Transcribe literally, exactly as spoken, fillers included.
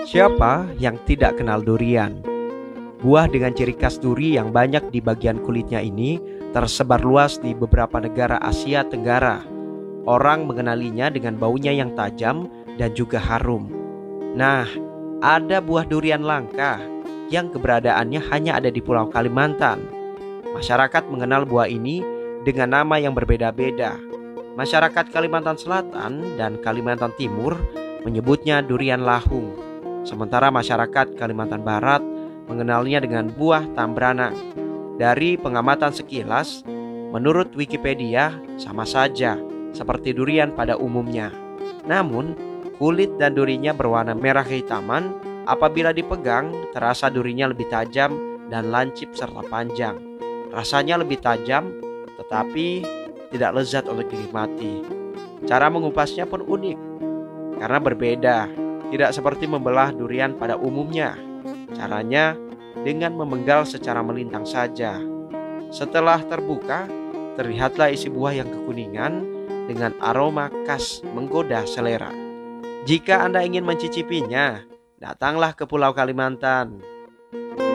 Siapa yang tidak kenal durian? Buah dengan ciri khas duri yang banyak di bagian kulitnya ini tersebar luas di beberapa negara Asia Tenggara. Orang mengenalinya dengan baunya yang tajam dan juga harum. Nah, ada buah durian langka yang keberadaannya hanya ada di Pulau Kalimantan. Masyarakat mengenal buah ini dengan nama yang berbeda-beda. Masyarakat Kalimantan Selatan dan Kalimantan Timur menyebutnya durian lahung. Sementara masyarakat Kalimantan Barat mengenalnya dengan buah tambrana. Dari pengamatan sekilas, menurut Wikipedia sama saja seperti durian pada umumnya. Namun, kulit dan durinya berwarna merah kehitaman. Apabila dipegang, terasa durinya lebih tajam dan lancip serta panjang. Rasanya lebih tajam, tetapi tidak lezat untuk dinikmati. Cara mengupasnya pun unik, karena berbeda. Tidak seperti membelah durian pada umumnya. Caranya dengan memenggal secara melintang saja. Setelah terbuka, terlihatlah isi buah yang kekuningan dengan aroma khas menggoda selera. Jika Anda ingin mencicipinya, datanglah ke Pulau Kalimantan.